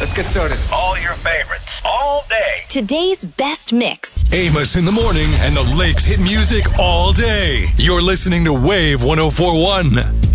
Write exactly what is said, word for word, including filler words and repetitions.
Let's get started. All your favorites, all day. Today's best mix. Amos in the morning and the Lakes hit music all day. You're listening to Wave one oh four one.